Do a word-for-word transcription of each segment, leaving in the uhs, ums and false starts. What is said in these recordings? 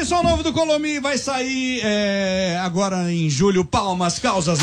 aí, som novo do Colomi vai sair é, agora em julho. Palmas, causas.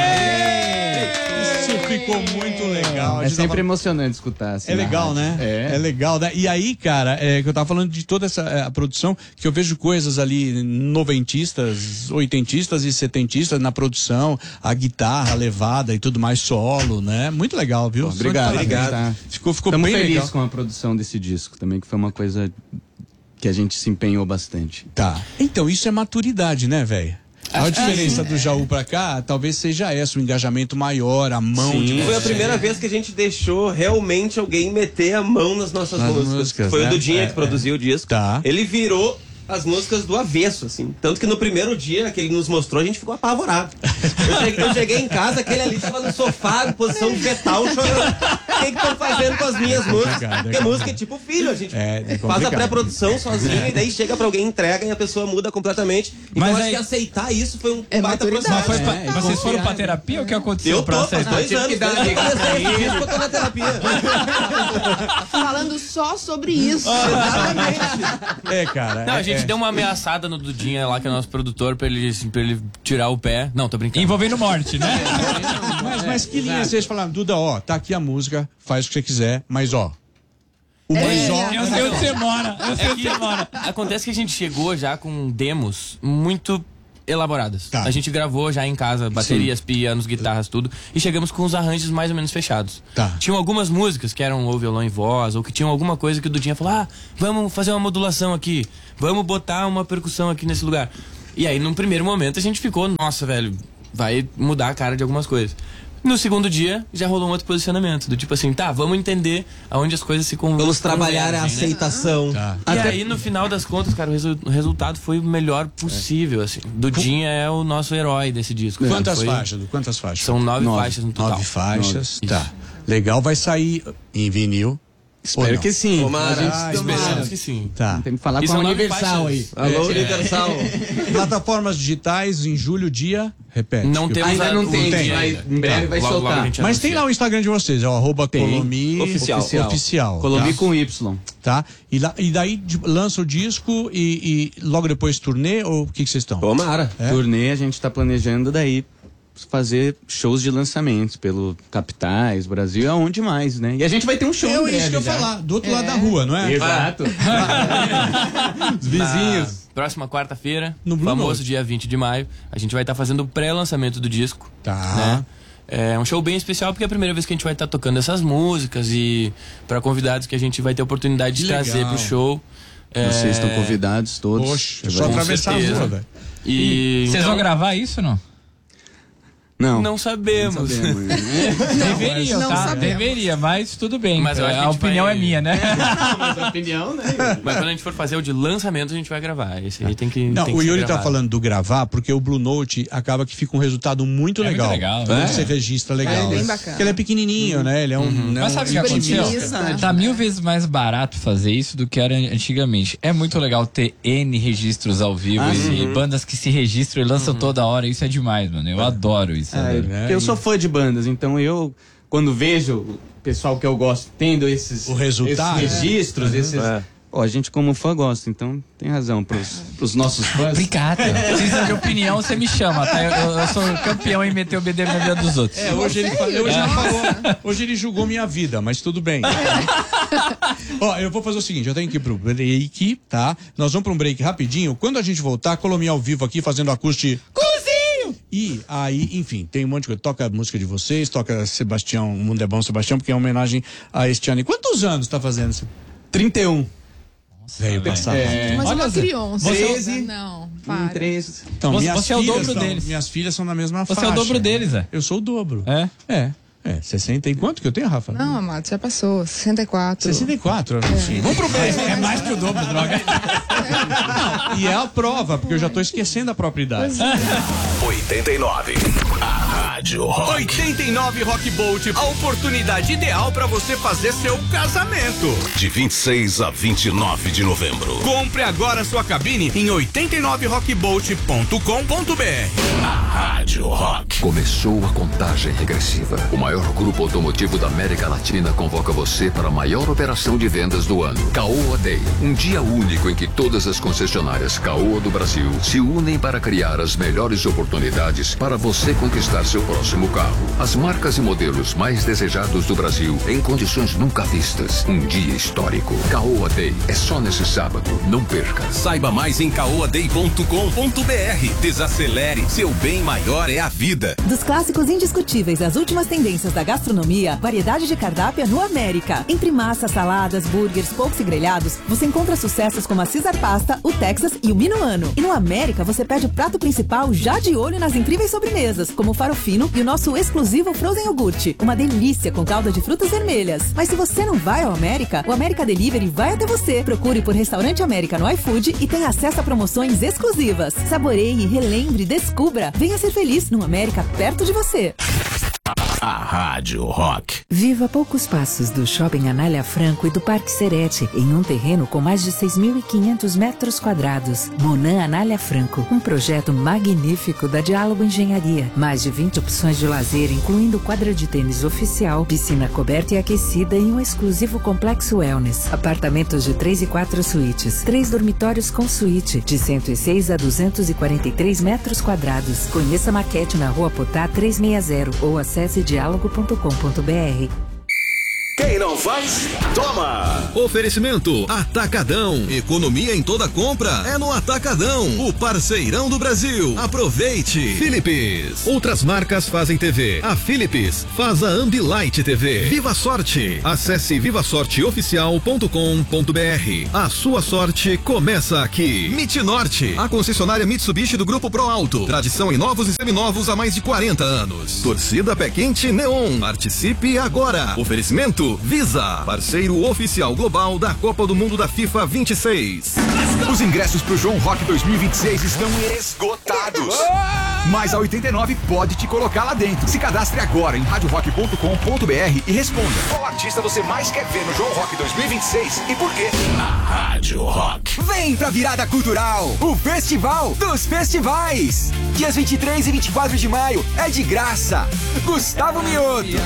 Isso ficou muito legal. É sempre tava... emocionante escutar. Assim, é legal, né? É. é legal, né? E aí, cara, é, que eu tava falando de toda essa é, a produção, que eu vejo coisas ali noventistas, oitentistas e setentistas na produção, a guitarra, a levada e tudo mais, solo, né? Muito legal, viu? Bom, obrigado. Obrigado. Tá. Ficou, ficou Estamos bem felizes legal. com a produção desse disco também, que foi uma coisa que a gente se empenhou bastante. Tá. Então, isso é maturidade, né, velho? A diferença do Jaú pra cá, talvez seja essa, o engajamento maior, a mão Sim. de... Foi a primeira vez que a gente deixou realmente alguém meter a mão nas nossas nas músicas. músicas. Foi né? o Dudinha é, que produziu é. o disco. Tá. Ele virou as músicas do avesso, assim. Tanto que no primeiro dia que ele nos mostrou, a gente ficou apavorado. Eu cheguei, eu cheguei em casa, aquele ali estava no sofá, em posição de fetal, chorando. O que estão fazendo com as minhas músicas? É Porque música é tipo filho, a gente é, é faz a pré-produção sozinho e daí chega pra alguém, entrega e a pessoa muda completamente. Então Mas acho aí... que aceitar isso foi um é baita processo. Foi pra... É, Vocês foram pra terapia ou o que aconteceu eu pra tô, faz aceitar? dois anos. que dar uma ligada pra ele. Eu tô na terapia. Falando só sobre isso. Exatamente. É, cara. Não, é, a gente é. deu uma ameaçada no Dudinha lá, que é o nosso produtor, pra ele, assim, pra ele tirar o pé. Não, tô brincando. Envolvendo morte, né? Mas, mas que linha vocês falaram, Duda, ó, tá aqui a música, faz o que você quiser, mas ó. O mais ó. Eu sei onde você mora, eu sei onde você mora. Acontece que a gente chegou já com demos muito elaboradas. Tá. A gente gravou já em casa, baterias, Sim. pianos, guitarras, tudo. E chegamos com os arranjos mais ou menos fechados. Tá. Tinham algumas músicas que eram ou violão e voz, ou que tinham alguma coisa que o Dudinha falou: ah, vamos fazer uma modulação aqui, vamos botar uma percussão aqui nesse lugar. E aí, num primeiro momento, a gente ficou, nossa, velho, vai mudar a cara de algumas coisas. No segundo dia, já rolou um outro posicionamento, do tipo assim, tá, vamos entender aonde as coisas se con- Vamos trabalhar a convergem, né? aceitação. Tá. E Até... aí, no final das contas, cara, o, resu- o resultado foi o melhor possível, assim. Dudinha é o nosso herói desse disco. Quantas foi... faixas? Du? Quantas faixas? São nove, Nove. faixas no total. Nove faixas, Nove. tá. Isso. Legal, vai sair em vinil. Espero que sim. Tomara. A gente Ah, Esperamos que sim. Tá. tem que falar E com a são nove Universal aí. faixas. Alô, Universal. Plataformas digitais em julho, dia. Repete. Não que eu- temos Ainda a- não o tem, dia mas ainda. em breve Tá, vai logo, logo soltar. a gente Mas tem anuncia. lá o Instagram de vocês, é o arroba Tem. Colomi Oficial. Oficial. Oficial, Colomi tá? com Y. Tá? E, lá, e daí de- lança o disco e, e logo depois turnê ou o que que vocês estão? Tomara. É? Turnê, a gente tá planejando daí fazer shows de lançamentos pelo capitais, Brasil, aonde mais, né? E a gente vai ter um show É em isso que eu breve ia já. falar, do outro lado da rua, não é? Exato. Os vizinhos. Na próxima quarta-feira, No Blue famoso Note. dia vinte de maio, a gente vai estar fazendo o pré-lançamento do disco. Tá. Né? É um show bem especial porque é a primeira vez que a gente vai estar tocando essas músicas e para convidados que a gente vai ter a oportunidade de Que trazer legal. pro show. É... Vocês estão convidados todos. Poxa, é Vai- só Com atravessar a certeza. rua, velho. E Vocês então, vão gravar isso ou não? Não. Não sabemos. Não sabemos. Deveria, não tá? sabemos. Deveria, mas tudo bem. Mas eu acho que a a gente opinião vai- é minha, né? Mas a opinião, né? Mas quando a gente for fazer o de lançamento, a gente vai gravar. Esse aí tem que. Não, tem que o ser Yuri tá gravado. falando do gravar, porque o Blue Note acaba que fica um resultado muito É muito legal. legal, Quando é. você registra legal. É bem né? bacana. Porque ele é pequenininho, né? Ele é um. Né, Mas um sabe o que aconteceu? intimista. Tá mil vezes mais barato fazer isso do que era antigamente. É muito legal ter N registros ao vivo Ah, e bandas que se registram e lançam toda hora. Isso é demais, mano. Eu adoro isso. É, velho. né? porque eu sou fã de bandas, então eu, quando vejo o pessoal que eu gosto tendo esses, O resultado, esses registros, esses. É. Pô, a gente como fã gosta, então tem razão pros, pros nossos fãs. Obrigado. Se precisa de opinião, você me chama, tá? Eu, eu- eu sou campeão em meter o B D na vida dos outros. É, hoje ele, fa- hoje ele falou. Hoje ele julgou minha vida, mas tudo bem. Ó, eu vou fazer o seguinte, eu tenho que ir pro break, tá? Nós vamos pra um break rapidinho. Quando a gente voltar, Colomi ao vivo aqui fazendo acústico. Cozinho! E aí, enfim, tem um monte de coisa. Toca a música de vocês, toca Sebastião, O Mundo é Bom, Sebastião, porque é uma homenagem a este ano. E quantos anos tá fazendo isso? trinta e um. Veio passar. É, Mas Olha, uma Zé, criança. treze. Não, um, para. três. Então, Você- minhas você é o filhas dobro são- deles. Minhas filhas são na mesma Você faixa. é o dobro deles, Zé. Eu sou o dobro. É? É. É, sessenta e quanto que eu tenho, Rafa? Não, amado, já passou. sessenta e quatro. sessenta e quatro, enfim. Vamos pro break. É mais que o dobro, droga. Não, e é a prova, porque eu já tô esquecendo a própria idade. oitenta e nove. A Rádio Rock. oitenta e nove Rock Bolt. A oportunidade ideal para você fazer seu casamento. De vinte e seis a vinte e nove de novembro. Compre agora sua cabine em oitenta e nove rock bolt ponto com ponto b r. A Rádio Rock. Começou a contagem regressiva. O maior grupo automotivo da América Latina convoca você para a maior operação de vendas do ano. Caoa Day. Um dia único em que todas as concessionárias Caoa do Brasil se unem para criar as melhores oportunidades para você conquistar seu próximo carro. As marcas e modelos mais desejados do Brasil em condições nunca vistas. Um dia histórico. Caoa Day. É só nesse sábado. Não perca. Saiba mais em caoa day ponto com ponto b r. Desacelere. Seu bem maior é a vida. Dos clássicos indiscutíveis às últimas tendências da gastronomia, variedade de cardápio é no América. Entre massas, saladas, burgers, polcos e grelhados, você encontra sucessos como a Caesar Pasta, o Texas e o Minuano. E no América você pede o prato principal já de olho nas incríveis sobremesas, como o farofino e o nosso exclusivo Frozen Yogurt. Uma delícia com calda de frutas vermelhas. Mas se você não vai ao América, o América Delivery vai até você. Procure por Restaurante América no iFood e tenha acesso a promoções exclusivas. Saboreie, relembre, descubra. Venha ser feliz no América perto de você. A Rádio Rock. Viva a poucos passos do Shopping Anália Franco e do Parque Serete, em um terreno com mais de seis mil e quinhentos metros quadrados. Monan Anália Franco, um projeto magnífico da Diálogo Engenharia. Mais de vinte opções de lazer, incluindo quadra de tênis oficial, piscina coberta e aquecida e um exclusivo complexo wellness. Apartamentos de três e quatro suítes, três dormitórios com suíte, de cento e seis a duzentos e quarenta e três metros quadrados. Conheça a maquete na Rua Potá trezentos e sessenta ou acesse diálogo ponto com ponto b r. Quem não faz, toma! Oferecimento Atacadão. Economia em toda compra é no Atacadão, o parceirão do Brasil. Aproveite. Philips. Outras marcas fazem T V. A Philips faz a Ambilight T V. Viva Sorte. Acesse viva sorte oficial ponto com ponto b r. A sua sorte começa aqui. Mitnorte, a concessionária Mitsubishi do Grupo Pro Alto. Tradição em novos e seminovos há mais de quarenta anos. Torcida Pé Quente Neon. Participe agora. Oferecimento Visa, parceiro oficial global da Copa do Mundo da FIFA vinte e seis. Os ingressos pro João Rock dois mil e vinte e seis estão esgotados. Mas a oitenta e nove pode te colocar lá dentro. Se cadastre agora em rádio rock ponto com ponto b r e responda: qual artista você mais quer ver no João Rock dois mil e vinte e seis e por quê? Na Rádio Rock. Vem pra Virada Cultural, o Festival dos Festivais. Dias vinte e três e vinte e quatro de maio é de graça. Gustavo Mioto,